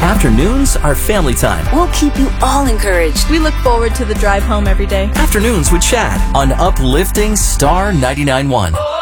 Afternoons are family time. We'll keep you all encouraged. We look forward to the drive home every day. Afternoons with Chad on Uplifting Star 99.1.